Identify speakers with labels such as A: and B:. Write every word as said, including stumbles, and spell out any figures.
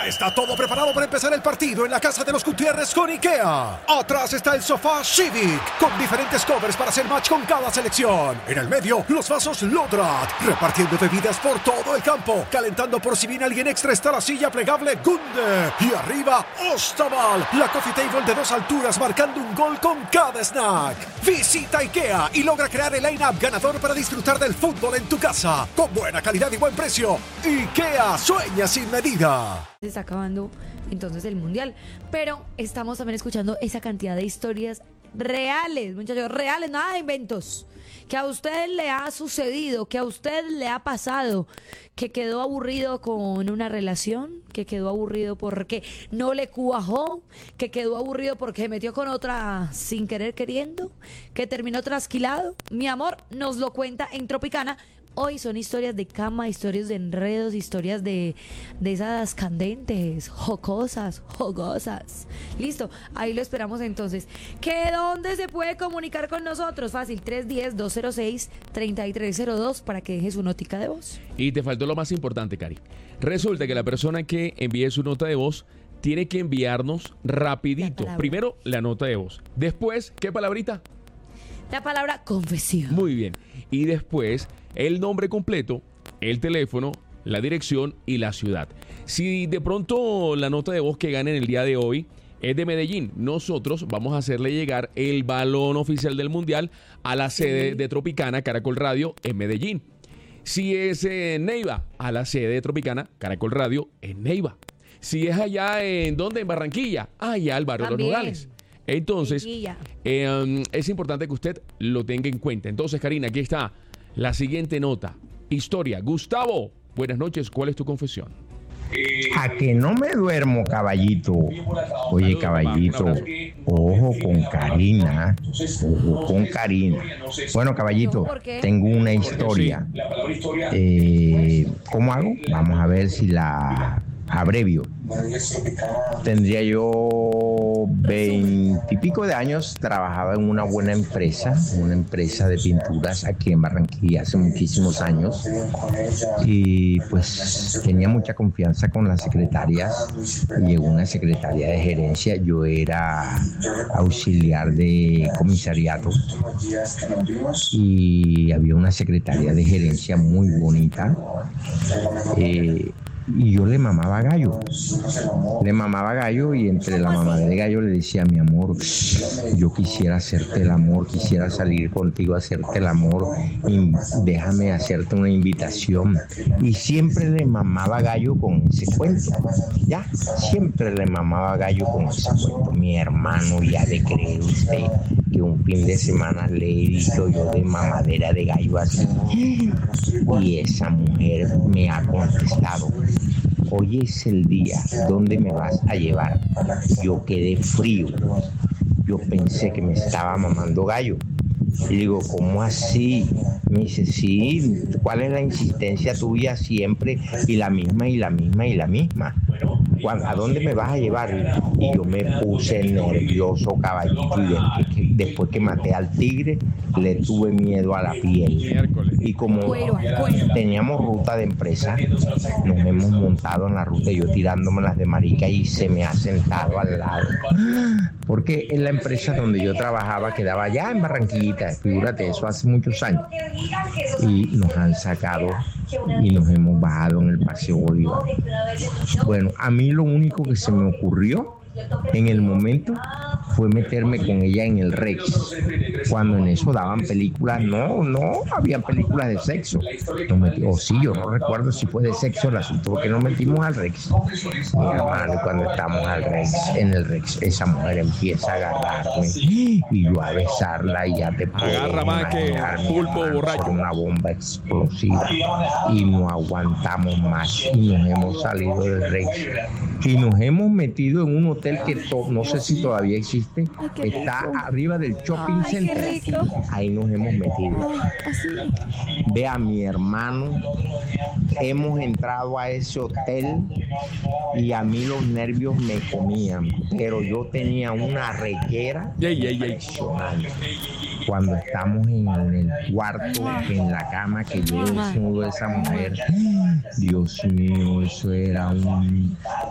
A: Ya está todo preparado para empezar el partido en la casa de los Gutiérrez con IKEA. Atrás está el sofá Civic, con diferentes covers para hacer match con cada selección. En el medio, los vasos Lodrat, repartiendo bebidas por todo el campo. Calentando por si viene alguien extra está la silla plegable Gunde. Y arriba, Ostaval, la coffee table de dos alturas marcando un gol con cada snack. Visita IKEA y logra crear el line-up ganador para disfrutar del fútbol en tu casa. Con buena calidad y buen precio. IKEA, sueña sin medida.
B: Se está acabando entonces el mundial, pero estamos también escuchando esa cantidad de historias reales, muchachos, reales, nada de inventos, que a usted le ha sucedido, que a usted le ha pasado, que quedó aburrido con una relación, que quedó aburrido porque no le cuajó, que quedó aburrido porque se metió con otra sin querer queriendo, que terminó trasquilado. Mi amor nos lo cuenta en Tropicana. Hoy son historias de cama, historias de enredos, historias de, de esas candentes, jocosas, jugosas. Listo, ahí lo esperamos entonces. ¿Que dónde se puede comunicar con nosotros? Fácil, tres uno cero, dos cero seis, tres tres cero dos para que deje su notica de voz.
C: Y te faltó lo más importante, Cari. Resulta que la persona que envíe su nota de voz tiene que enviarnos rapidito. La Primero, la nota de voz. Después, ¿qué palabrita?
B: La palabra confesión.
C: Muy bien. Y después, el nombre completo, el teléfono, la dirección y la ciudad. Si de pronto la nota de voz que gane en el día de hoy es de Medellín, nosotros vamos a hacerle llegar el balón oficial del Mundial a la sede de Tropicana, Caracol Radio, en Medellín. Si es en Neiva, a la sede de Tropicana, Caracol Radio, en Neiva. Si es allá, ¿en dónde? En Barranquilla, allá al barrio de los Nogales. Entonces, eh, es importante que usted lo tenga en cuenta. Entonces, Karina, aquí está la siguiente nota. Historia. Gustavo, buenas noches. ¿Cuál es tu confesión?
D: A que no me duermo, caballito. Oye, caballito, ojo con Karina. Ojo con Karina. Bueno, caballito, tengo una historia. Eh, ¿Cómo hago? Vamos a ver si la abrevio. Tendría yo veintipico de años, trabajaba en una buena empresa, una empresa de pinturas aquí en Barranquilla hace muchísimos años, y pues tenía mucha confianza con las secretarias. Llegó una secretaria de gerencia, yo era auxiliar de comisariato y había una secretaria de gerencia muy bonita. Eh, Y yo le mamaba gallo, le mamaba gallo y entre la mamadera de gallo le decía: mi amor, yo quisiera hacerte el amor, quisiera salir contigo a hacerte el amor, y déjame hacerte una invitación. Y siempre le mamaba gallo con ese cuento, ya, siempre le mamaba gallo con ese cuento. Mi hermano, ya de creer usted que un fin de semana le he dicho yo de mamadera de gallo así, y esa mujer me ha contestado: hoy es el día, ¿dónde me vas a llevar? Yo quedé frío, yo pensé que me estaba mamando gallo. Y digo: ¿cómo así? Me dice: sí, ¿cuál es la insistencia tuya siempre? Y la misma, y la misma, y la misma. ¿A dónde me vas a llevar? Y yo me puse nervioso, caballito, y después que maté al tigre, le tuve miedo a la piel. Y como teníamos ruta de empresa, nos hemos montado en la ruta, yo tirándome las de marica y se me ha sentado al lado. Porque en la empresa donde yo trabajaba quedaba allá en Barranquillita, figúrate, eso hace muchos años. Y nos han sacado y nos hemos bajado en el Paseo Bolívar. Bueno, a mí lo único que se me ocurrió en el momento fue meterme con ella en el Rex. Cuando en eso daban películas, no, no, habían películas de sexo. Nos metí, o sí, yo no recuerdo si fue de sexo el asunto, porque nos metimos al Rex. Mi hermano, cuando estamos al Rex, en el Rex, esa mujer empieza a agarrarme y yo a besarla, y ya te puedo
C: agarra más que pulpo borracho,
D: una bomba explosiva, y no aguantamos más y nos hemos salido del Rex y nos hemos metido en un hotel que to- no sé si todavía existe, está arriba del shopping center. Ahí nos hemos metido. Ve a mi hermano, hemos entrado a ese hotel y a mí los nervios me comían, pero yo tenía una reguera impresionante. Cuando estamos en el cuarto, en la cama, que yo desnudo a esa mujer, Dios mío, eso era un